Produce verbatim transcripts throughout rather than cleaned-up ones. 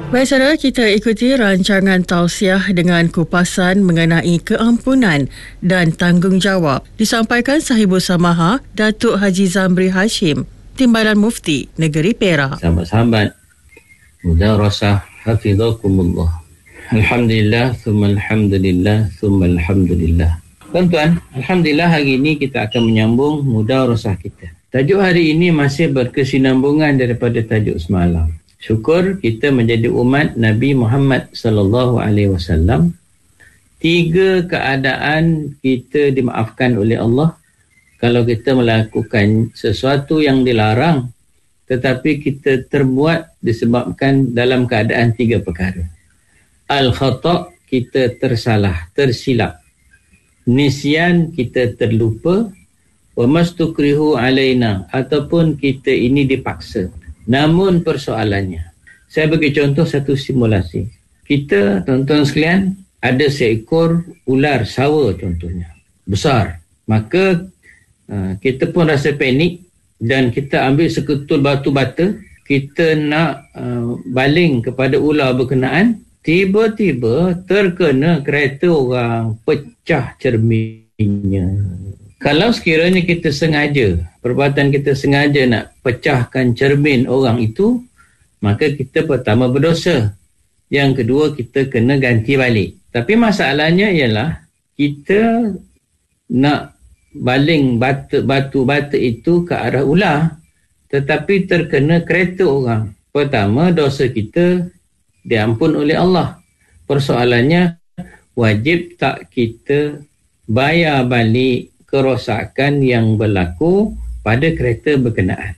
Baik saudara, kita ikuti rancangan tausiah dengan kupasan mengenai keampunan dan tanggungjawab disampaikan Sahibul Samaha Datuk Haji Zamri Hashim, Timbalan Mufti Negeri Perak. Sahabat-sahabat mudarasah hafizakumullah. Alhamdulillah, thumma alhamdulillah, thumma alhamdulillah. Tuan-tuan, alhamdulillah hari ini kita akan menyambung mudarasah kita. Tajuk hari ini masih berkesinambungan daripada tajuk semalam. Syukur kita menjadi umat Nabi Muhammad sallallahu alaihi wasallam. Tiga keadaan kita dimaafkan oleh Allah kalau kita melakukan sesuatu yang dilarang tetapi kita terbuat disebabkan dalam keadaan tiga perkara. Al-khata', kita tersalah, tersilap. Nisyan, kita terlupa. Wa mastukrihu alaina, ataupun kita ini dipaksa. Namun persoalannya, saya bagi contoh satu simulasi. Kita, tuan-tuan sekalian, ada seekor ular sawa contohnya, besar. Maka uh, kita pun rasa panik dan kita ambil seketul batu bata, kita nak uh, baling kepada ular berkenaan. Tiba-tiba terkena kereta orang, pecah cerminnya. Kalau sekiranya kita sengaja, perbuatan kita sengaja nak pecahkan cermin orang itu, maka kita pertama berdosa. Yang kedua, kita kena ganti balik. Tapi masalahnya ialah kita nak baling batu-batu itu ke arah ular, tetapi terkena kereta orang. Pertama, dosa kita diampun oleh Allah. Persoalannya, wajib tak kita bayar balik kerosakan yang berlaku pada kereta berkenaan.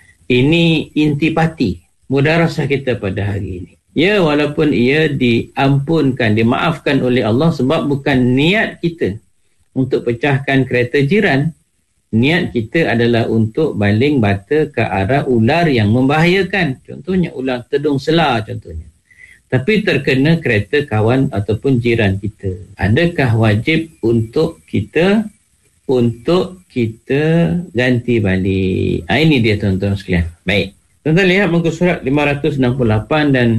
Ini intipati mudarasah kita pada hari ini. Ya, walaupun ia diampunkan, dimaafkan oleh Allah sebab bukan niat kita untuk pecahkan kereta jiran. Niat kita adalah untuk baling bata ke arah ular yang membahayakan. Contohnya ular tedung selar contohnya. Tapi terkena kereta kawan ataupun jiran kita. Adakah wajib untuk kita untuk kita ganti balik? Ha, ini dia tuan-tuan sekalian. Baik. Tuan-tuan lihat muka surat lima ratus enam puluh lapan dan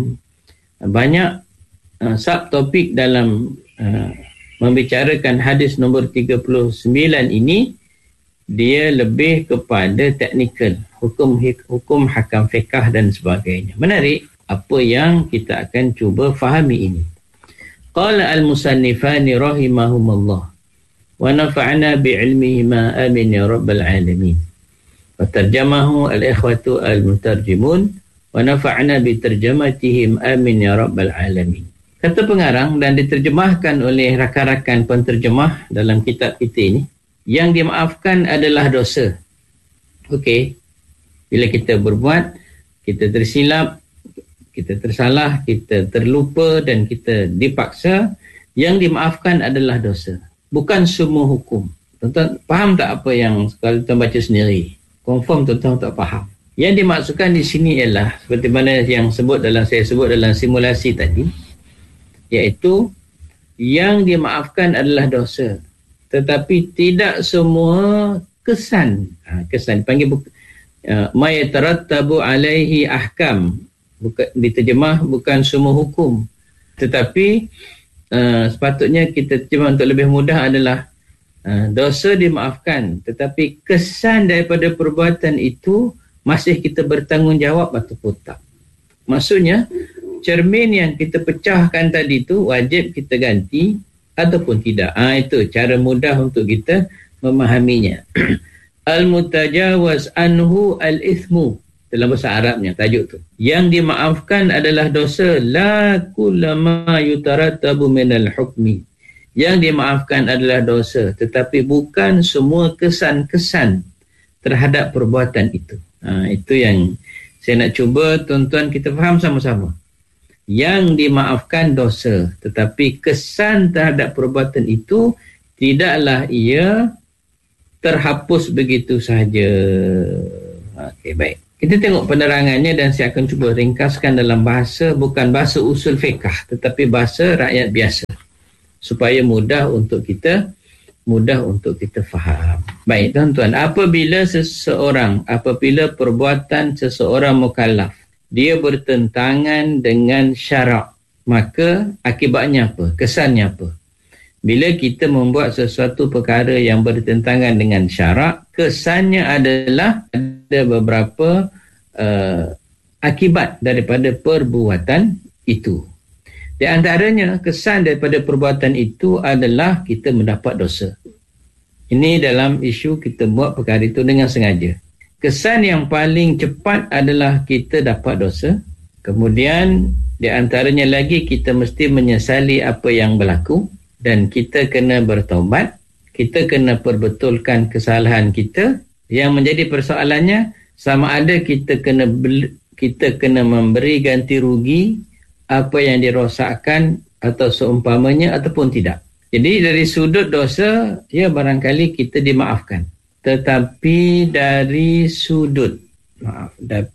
banyak uh, subtopik dalam uh, membicarakan hadis nombor tiga puluh sembilan ini, dia lebih kepada teknikal, hukum hukum hakam fiqh dan sebagainya. Menarik apa yang kita akan cuba fahami ini. Qala al-musannifani rahimahumullah wa nafa'na bi'ilmihima amin ya rabbal alamin. Wa tarjamahu al-ikhwatu al-mutarjimun wa nafa'na bitarjamatihim amin ya rabbal alamin. Kata pengarang dan diterjemahkan oleh rakan-rakan penterjemah dalam kitab kita ini, yang dimaafkan adalah dosa. Okey. Bila kita berbuat, kita tersilap, kita tersalah, kita terlupa dan kita dipaksa, yang dimaafkan adalah dosa. Bukan semua hukum. Tuan-tuan faham tak apa yang kalau tuan baca sendiri? Confirm tuan-tuan tak faham. Yang dimaksudkan di sini ialah seperti mana yang sebut dalam saya sebut dalam simulasi tadi, iaitu yang dimaafkan adalah dosa. Tetapi tidak semua kesan. Ha, kesan dipanggil uh, ma yatarattabu alaihi ahkam. Bukan diterjemah bukan semua hukum. Tetapi Uh, sepatutnya kita terjemah untuk lebih mudah adalah uh, dosa dimaafkan, tetapi kesan daripada perbuatan itu masih kita bertanggungjawab ataupun tak. Maksudnya cermin yang kita pecahkan tadi tu wajib kita ganti ataupun tidak. Ah, itu cara mudah untuk kita memahaminya. Al-mutajawaz anhu al-ithmu, dalam bahasa Arabnya tajuk tu. Yang dimaafkan adalah dosa, la kullama yutarattabu minal hukmi. Yang dimaafkan adalah dosa, tetapi bukan semua kesan-kesan terhadap perbuatan itu. Ha, itu yang saya nak cuba tuan-tuan kita faham sama-sama. Yang dimaafkan dosa, tetapi kesan terhadap perbuatan itu tidaklah ia terhapus begitu sahaja. Okey, baik. Kita tengok penerangannya dan saya akan cuba ringkaskan dalam bahasa, bukan bahasa usul fiqh, tetapi bahasa rakyat biasa. Supaya mudah untuk kita, mudah untuk kita faham. Baik tuan-tuan, apabila seseorang, apabila perbuatan seseorang mukallaf dia bertentangan dengan syarak, maka akibatnya apa? Kesannya apa? Bila kita membuat sesuatu perkara yang bertentangan dengan syarak, kesannya adalah ada beberapa uh, akibat daripada perbuatan itu. Di antaranya, kesan daripada perbuatan itu adalah kita mendapat dosa. Ini dalam isu kita buat perkara itu dengan sengaja. Kesan yang paling cepat adalah kita dapat dosa. Kemudian, di antaranya lagi kita mesti menyesali apa yang berlaku. Dan kita kena bertaubat, kita kena perbetulkan kesalahan kita. Yang menjadi persoalannya, sama ada kita kena kita kena memberi ganti rugi apa yang dirosakkan atau seumpamanya ataupun tidak. Jadi dari sudut dosa, ya barangkali kita dimaafkan. Tetapi dari sudut, maaf,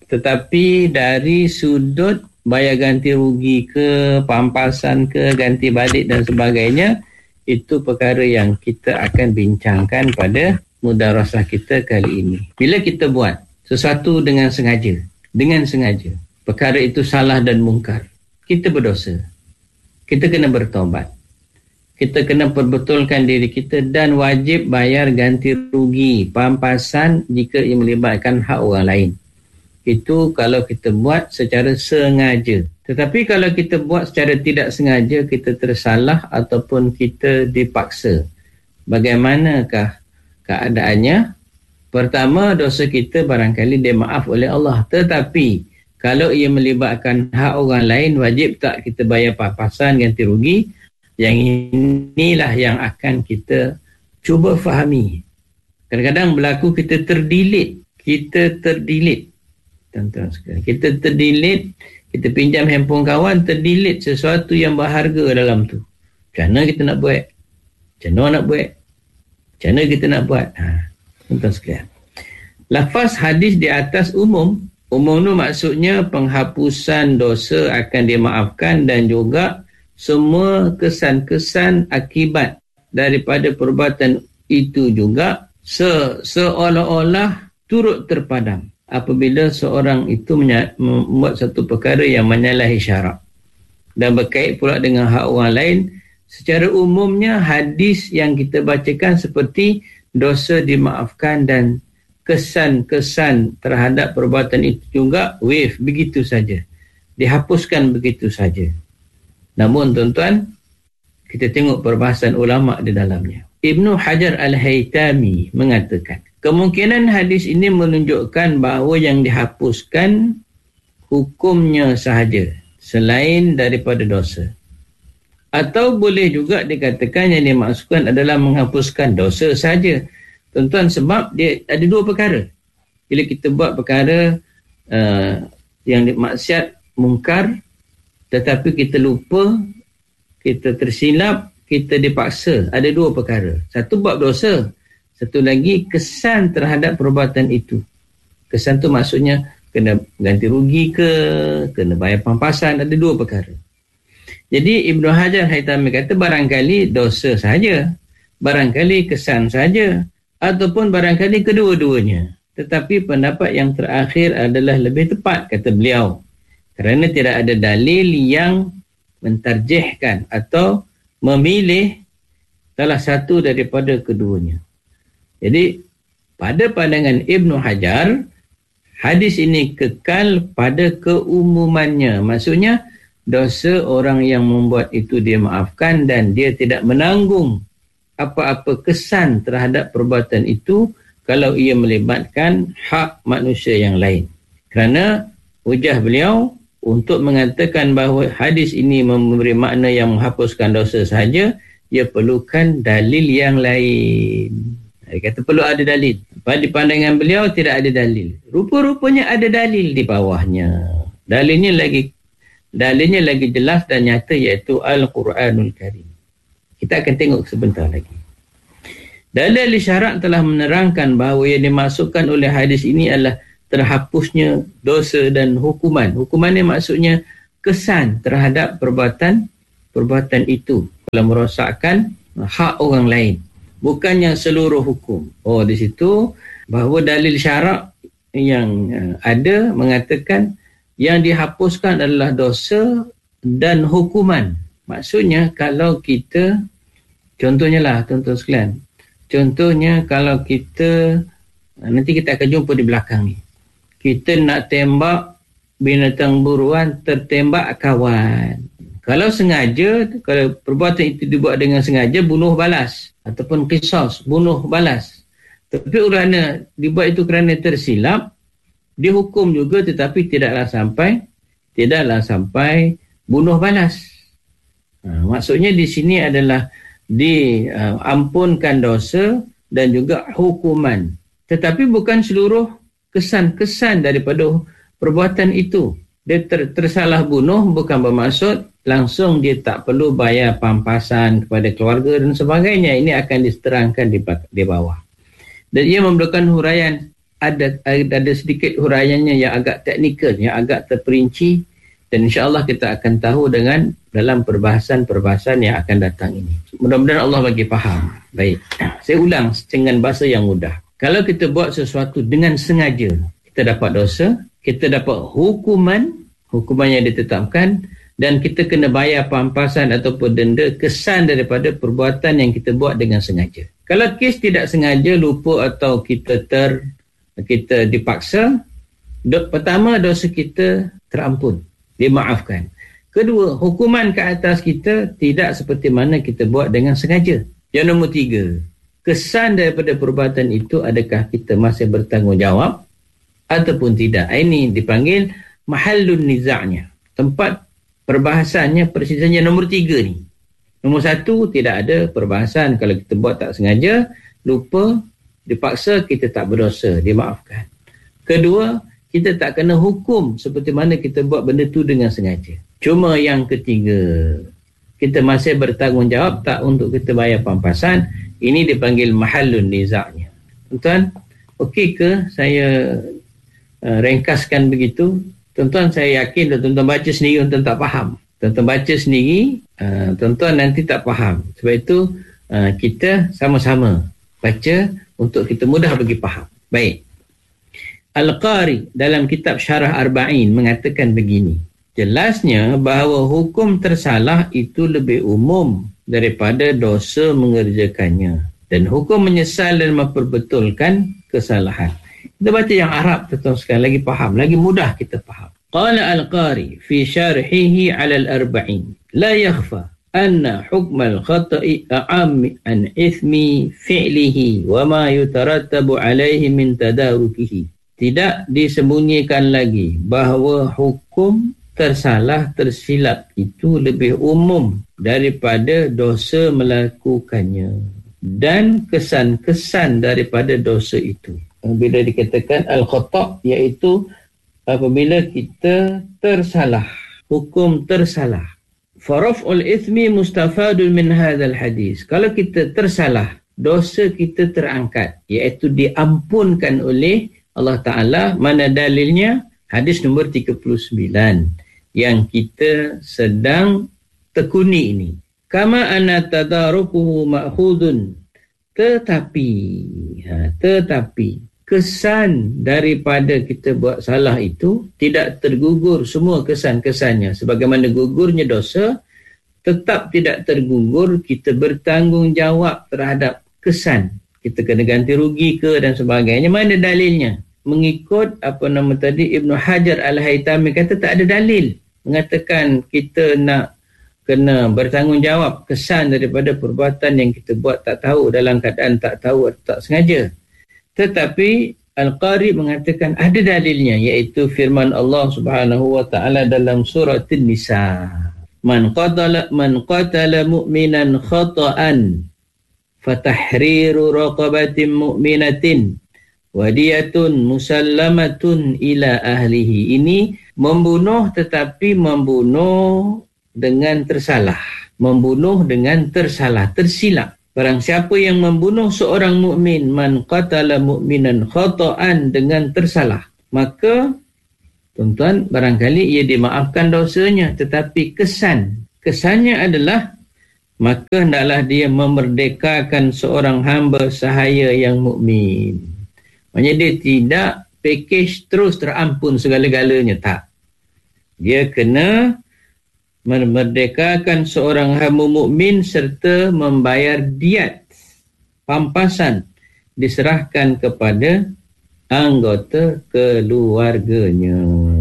tetapi dari sudut bayar ganti rugi ke, pampasan ke, ganti balik dan sebagainya, itu perkara yang kita akan bincangkan pada mudarasah kita kali ini. Bila kita buat sesuatu dengan sengaja, dengan sengaja, perkara itu salah dan mungkar, kita berdosa. Kita kena bertaubat. Kita kena perbetulkan diri kita dan wajib bayar ganti rugi, pampasan jika ia melibatkan hak orang lain. Itu kalau kita buat secara sengaja. Tetapi kalau kita buat secara tidak sengaja, kita tersalah ataupun kita dipaksa. Bagaimanakah keadaannya? Pertama, dosa kita barangkali dimaaf oleh Allah. Tetapi kalau ia melibatkan hak orang lain, wajib tak kita bayar pampasan ganti rugi? Yang inilah yang akan kita cuba fahami. Kadang-kadang berlaku kita terdilit. Kita terdilit. Tuan-tuan sekalian, kita terdilit, kita pinjam handphone kawan, terdilit sesuatu yang berharga dalam tu. Macam mana kita nak buat? Macam mana nak buat? Macam mana kita nak buat? Ha, tuan-tuan sekalian. Lafaz hadis di atas umum. Umum tu maksudnya penghapusan dosa akan dimaafkan dan juga semua kesan-kesan akibat daripada perbuatan itu juga se- seolah-olah turut terpadam apabila seorang itu membuat satu perkara yang menyalahi syarak dan berkait pula dengan hak orang lain. Secara umumnya hadis yang kita bacakan seperti dosa dimaafkan dan kesan-kesan terhadap perbuatan itu juga wave begitu saja, dihapuskan begitu saja. Namun tuan-tuan, kita tengok perbahasan ulama di dalamnya. Ibnu Hajar Al-Haytami mengatakan, kemungkinan hadis ini menunjukkan bahawa yang dihapuskan hukumnya sahaja selain daripada dosa. Atau boleh juga dikatakan yang dimaksudkan adalah menghapuskan dosa sahaja. Tuan-tuan, sebab dia ada dua perkara. Bila kita buat perkara uh, yang maksiat mungkar, tetapi kita lupa, kita tersilap, kita dipaksa. Ada dua perkara. Satu bab dosa. Satu lagi kesan terhadap perbuatan itu. Kesan tu maksudnya kena ganti rugi ke, kena bayar pampasan. Ada dua perkara. Jadi Ibnu Hajar Haytami kata barangkali dosa sahaja, barangkali kesan sahaja, ataupun barangkali kedua-duanya. Tetapi pendapat yang terakhir adalah lebih tepat, kata beliau. Kerana tidak ada dalil yang mentarjihkan atau memilih salah satu daripada keduanya. Jadi, pada pandangan Ibnu Hajar, hadis ini kekal pada keumumannya. Maksudnya, dosa orang yang membuat itu dia maafkan dan dia tidak menanggung apa-apa kesan terhadap perbuatan itu kalau ia melibatkan hak manusia yang lain. Kerana hujah beliau untuk mengatakan bahawa hadis ini memberi makna yang menghapuskan dosa sahaja, ia perlukan dalil yang lain. Dia kata perlu ada dalil. Pada pandangan beliau tidak ada dalil. Rupa-rupanya ada dalil di bawahnya. Dalilnya lagi dalilnya lagi jelas dan nyata, iaitu Al-Quranul Karim. Kita akan tengok sebentar lagi. Dalil syarak telah menerangkan bahawa yang dimasukkan oleh hadis ini adalah terhapusnya dosa dan hukuman. Hukumannya maksudnya kesan terhadap perbuatan perbuatan itu kalau merosakkan hak orang lain, bukannya seluruh hukum. Oh, di situ bahawa dalil syarak yang ada mengatakan Yang dihapuskan adalah dosa dan hukuman. Maksudnya kalau kita, contohnya lah tuan-tuan sekalian, contohnya kalau kita, nanti kita akan jumpa di belakang ni, kita nak tembak binatang buruan, tertembak kawan. Kalau sengaja, kalau perbuatan itu dibuat dengan sengaja, bunuh balas ataupun qisas, bunuh balas. Tapi kerana dibuat itu kerana tersilap, dihukum juga, tetapi tidaklah sampai tidaklah sampai bunuh balas. Ha, maksudnya di sini adalah diampunkan uh, dosa dan juga hukuman. Tetapi bukan seluruh kesan-kesan daripada perbuatan itu. Dia ter, tersalah bunuh bukan bermaksud langsung dia tak perlu bayar pampasan kepada keluarga dan sebagainya. Ini akan diterangkan di, di bawah. Dan ia memerlukan huraian, ada, ada sedikit huraiannya yang agak teknikal, yang agak terperinci, dan insya-Allah kita akan tahu dengan dalam perbahasan-perbahasan yang akan datang ini. Mudah-mudahan Allah bagi faham. Baik. Saya ulang dengan bahasa yang mudah. Kalau kita buat sesuatu dengan sengaja, kita dapat dosa, kita dapat hukuman, hukuman yang ditetapkan, dan kita kena bayar pampasan ataupun denda kesan daripada perbuatan yang kita buat dengan sengaja. Kalau kes tidak sengaja, lupa atau kita ter kita dipaksa, do, pertama dosa kita terampun, dimaafkan. Kedua, hukuman ke atas kita tidak seperti mana kita buat dengan sengaja. Yang nombor tiga, kesan daripada perbuatan itu adakah kita masih bertanggungjawab ataupun tidak. Ini dipanggil mahallun niza'nya, tempat perbahasannya, persisiannya nombor tiga ni. Nombor satu, tidak ada perbahasan. Kalau kita buat tak sengaja, lupa, dipaksa, kita tak berdosa, dimaafkan. Kedua, kita tak kena hukum seperti mana kita buat benda tu dengan sengaja. Cuma yang ketiga, kita masih bertanggungjawab tak untuk kita bayar pampasan. Ini dipanggil mahallun niza'nya. Tuan-tuan, okey ke saya uh, ringkaskan begitu? Tuan-tuan, saya yakin tuan-tuan baca sendiri, tuan-tuan tak faham. Tuan-tuan baca sendiri, uh, tuan-tuan nanti tak faham. Sebab itu, uh, kita sama-sama baca untuk kita mudah bagi faham. Baik. Al-Qari dalam kitab Syarah Arba'in mengatakan begini. Jelasnya bahawa hukum tersalah itu lebih umum daripada dosa mengerjakannya. Dan hukum menyesal dan memperbetulkan kesalahan. Kita baca yang Arab, tuan-tuan sekali, lagi faham, lagi mudah kita faham. Qala Al-Qari fi syarhihi 'ala al-arba'in la yakhfa anna hukm al-khata'i a'am an ithmi fi'lihi wa ma yutarattabu 'alaihi min tadarukihi. Tidak disembunyikan lagi bahawa hukum tersalah, tersilap itu lebih umum daripada dosa melakukannya dan kesan-kesan daripada dosa itu. Bila dikatakan al-khata' iaitu apabila kita tersalah, hukum tersalah. Faraf'ul ithmi mustafadun min hadzal hadis. Kalau kita tersalah, dosa kita terangkat, iaitu diampunkan oleh Allah Ta'ala. Mana dalilnya? Hadis nombor tiga puluh sembilan yang kita sedang tekuni ini. Kama anna tadarukuhu ma'khudun. Tetapi, ha, tetapi kesan daripada kita buat salah itu tidak tergugur semua kesan-kesannya. Sebagaimana gugurnya dosa, tetap tidak tergugur kita bertanggungjawab terhadap kesan. Kita kena ganti rugi ke dan sebagainya. Mana dalilnya? Mengikut apa nama tadi, Ibn Hajar Al-Haytami kata tak ada dalil mengatakan kita nak kena bertanggungjawab kesan daripada perbuatan yang kita buat tak tahu, dalam keadaan tak tahu atau tak sengaja. Tetapi Al-Qari mengatakan ada dalilnya, iaitu firman Allah Subhanahu wa taala dalam surah An-Nisa. Man qatala man qatala mu'minan khata'an fatahriru raqabatin mu'minatin wadiyatun musallamatun ila ahlihi. Ini membunuh tetapi membunuh dengan tersalah. Membunuh dengan tersalah, tersilap. Barang siapa yang membunuh seorang mukmin, man qatala mu'minan khata'an, dengan tersalah, maka tuan-tuan barangkali ia dimaafkan dosanya, tetapi kesan kesannya adalah maka hendaklah dia memerdekakan seorang hamba sahaya yang mukmin. Maksudnya dia tidak package terus terampun segala-galanya, tak. Dia kena memerdekakan seorang hamba mukmin serta membayar diat, pampasan, diserahkan kepada anggota keluarganya.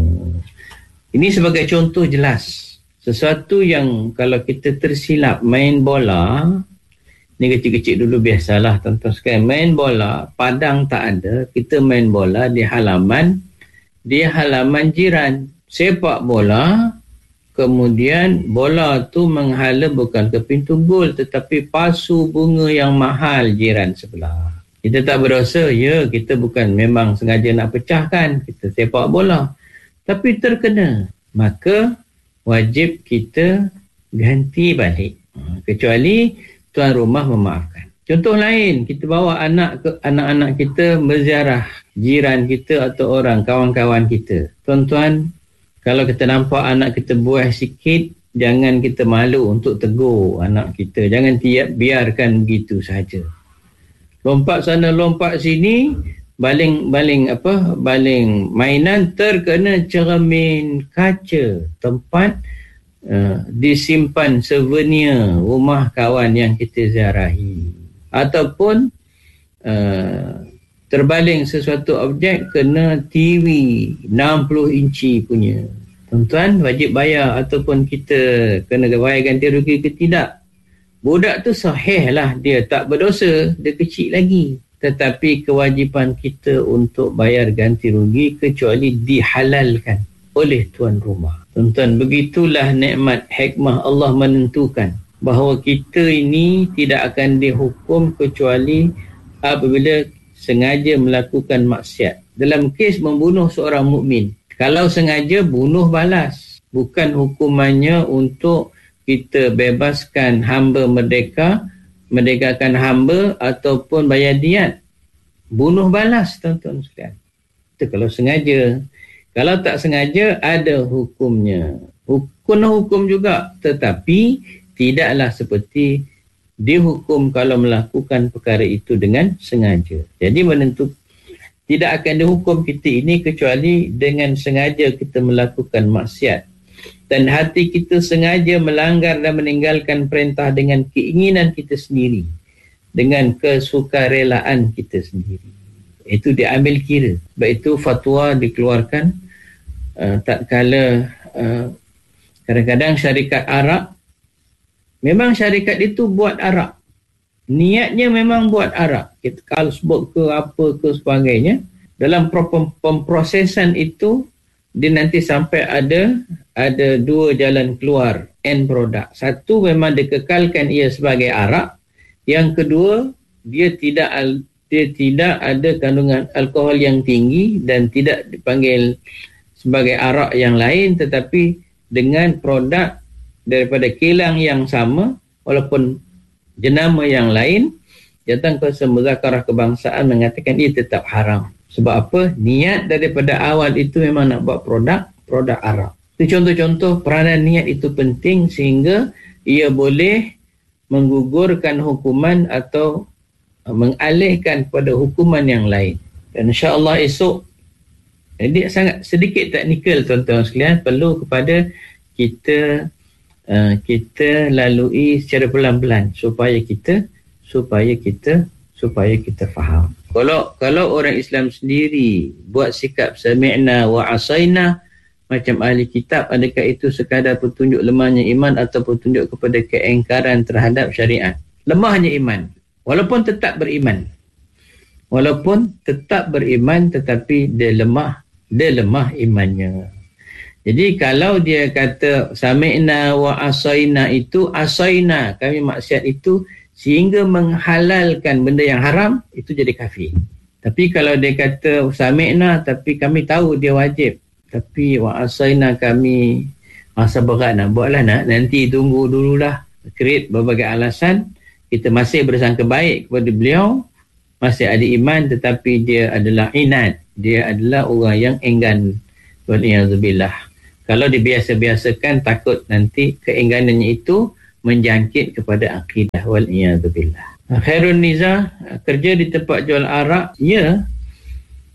Ini sebagai contoh jelas. Sesuatu yang kalau kita tersilap main bola, ni kecil-kecil dulu biasalah tuan-tuan sekalian, main bola, padang tak ada, kita main bola di halaman, di halaman jiran. Sepak bola, kemudian bola tu menghala bukan ke pintu gol tetapi pasu bunga yang mahal jiran sebelah. Kita tak berdosa, ya kita bukan memang sengaja nak pecahkan, kita sepak bola. Tapi terkena, maka wajib kita ganti balik. Kecuali tuan rumah memaafkan. Contoh lain, kita bawa anak ke anak-anak kita berziarah jiran kita atau orang kawan-kawan kita. Tuan-tuan, kalau kita nampak anak kita buah sikit, jangan kita malu untuk tegur anak kita. Jangan tiap biarkan begitu saja. Lompat sana, lompat sini, baling-baling apa? Baling mainan terkena cermin kaca tempat uh, disimpan souvenir rumah kawan yang kita ziarahi. Ataupun uh, terbaling sesuatu objek kena T V enam puluh inci punya. Tuan-tuan wajib bayar ataupun kita kena bayar ganti rugi ke tidak. Budak tu sahih lah, dia tak berdosa, dia kecil lagi. Tetapi kewajipan kita untuk bayar ganti rugi kecuali dihalalkan oleh tuan rumah. Tuan-tuan, begitulah nikmat hikmah Allah menentukan bahawa kita ini tidak akan dihukum kecuali apabila sengaja melakukan maksiat. Dalam kes membunuh seorang mukmin, kalau sengaja bunuh balas, bukan hukumannya untuk kita bebaskan hamba merdeka, merdekakan hamba ataupun bayar diat. Bunuh balas, tuan-tuan sekalian. Itu kalau sengaja. Kalau tak sengaja, ada hukumnya. Hukum hukum juga, tetapi tidaklah seperti dihukum kalau melakukan perkara itu dengan sengaja. Jadi menentu tidak akan dihukum kita ini kecuali dengan sengaja kita melakukan maksiat. Dan hati kita sengaja melanggar dan meninggalkan perintah dengan keinginan kita sendiri, dengan kesukarelaan kita sendiri. Itu diambil kira. Sebab itu fatwa dikeluarkan uh, tak kala uh, kadang-kadang syarikat Arab, memang syarikat itu buat arak. Niatnya memang buat arak. Kita Carlsberg ke apa ke sebagainya. Dalam pemprosesan itu, dia nanti sampai ada ada dua jalan keluar end product. Satu memang dikekalkan ia sebagai arak. Yang kedua, dia tidak dia tidak ada kandungan alkohol yang tinggi dan tidak dipanggil sebagai arak yang lain, tetapi dengan produk daripada kilang yang sama walaupun jenama yang lain. Datang ke Muzakarah Kebangsaan mengatakan ia tetap haram. Sebab apa? Niat daripada awal itu memang nak buat produk produk arak. Itu contoh-contoh peranan niat itu penting sehingga ia boleh menggugurkan hukuman atau mengalihkan pada hukuman yang lain. Dan insya-Allah esok, jadi sangat sedikit teknikal tuan-tuan sekalian, perlu kepada kita Uh, kita lalui secara pelan-pelan supaya kita supaya kita supaya kita faham. Kalau kalau orang Islam sendiri buat sikap sami'na wa asaina macam ahli kitab, adakah itu sekadar petunjuk lemahnya iman atau petunjuk kepada keingkaran terhadap syariat? Lemahnya iman, walaupun tetap beriman. Walaupun tetap beriman tetapi dia lemah, dia lemah imannya. Jadi kalau dia kata sami'na wa asaina, itu asaina, kami maksiat itu sehingga menghalalkan benda yang haram, itu jadi kafir. Tapi kalau dia kata sami'na tapi kami tahu dia wajib, tapi wa asaina kami masa berat nak buatlah, nak nanti tunggu dululah, create berbagai alasan, kita masih bersangka baik kepada beliau, masih ada iman, tetapi dia adalah inat, dia adalah orang yang enggan. Wal'iyadzubillah. Kalau dibiasa-biasakan, takut nanti keengganannya itu menjangkit kepada akidah. Wal'iyadzubillah. Khairun niza, kerja di tempat jual arak, ya,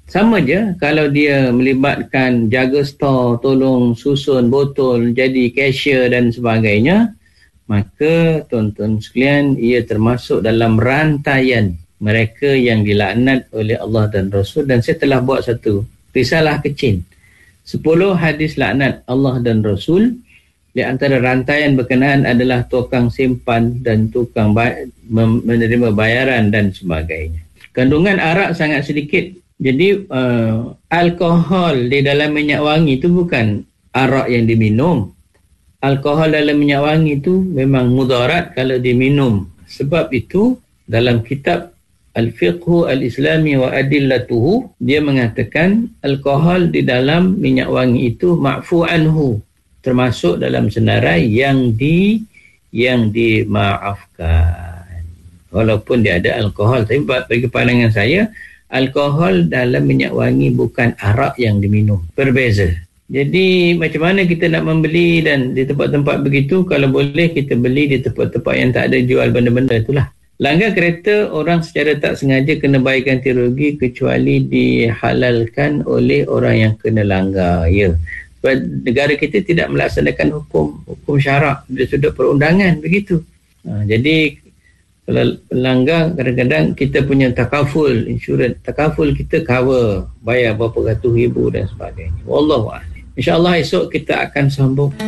Sama je kalau dia melibatkan jaga stor, tolong susun botol, jadi cashier dan sebagainya, maka tuan-tuan sekalian, ia termasuk dalam rantaian mereka yang dilaknat oleh Allah dan Rasul. Dan saya telah buat satu risalah kecil, sepuluh hadis laknat Allah dan Rasul. Di antara rantaian berkenaan adalah tukang simpan dan tukang bay- menerima bayaran dan sebagainya. Kandungan arak sangat sedikit. Jadi uh, alkohol di dalam minyak wangi itu bukan arak yang diminum. Alkohol dalam minyak wangi itu memang mudarat kalau diminum. Sebab itu dalam kitab Al-Fiqhu Al-Islami wa Adillatuhu, dia mengatakan alkohol di dalam minyak wangi itu ma'fu anhu, termasuk dalam senarai yang di yang dimaafkan. Walaupun dia ada alkohol, tapi bagi pandangan saya, alkohol dalam minyak wangi bukan arak yang diminum. Berbeza. Jadi macam mana kita nak membeli dan di tempat-tempat begitu? Kalau boleh kita beli di tempat-tempat yang tak ada jual benda-benda itulah. Langgar kereta, orang secara tak sengaja kena bayar ganti rugi kecuali dihalalkan oleh orang yang kena langgar. Ya. Sebab negara kita tidak melaksanakan hukum hukum syarak dari sudut perundangan begitu. Ha, jadi kalau pelanggar, kadang-kadang kita punya takaful, insurans takaful kita cover, bayar berapa ratus ribu dan sebagainya. Wallahualam. InsyaAllah esok kita akan sambung.